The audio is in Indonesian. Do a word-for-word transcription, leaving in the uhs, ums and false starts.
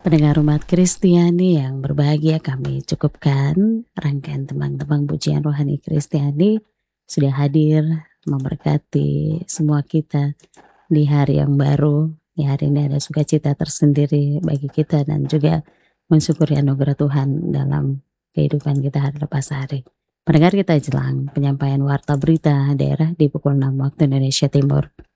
Pendengar umat Kristiani yang berbahagia, kami cukupkan rangkaian tembang-tembang pujian rohani Kristiani sudah hadir memberkati semua kita di hari yang baru. Di hari ini ada sukacita tersendiri bagi kita dan juga mensyukuri anugerah Tuhan dalam kehidupan kita hari lepas hari. Pendengar, kita jelang penyampaian warta berita daerah di pukul enam waktu Indonesia Timur.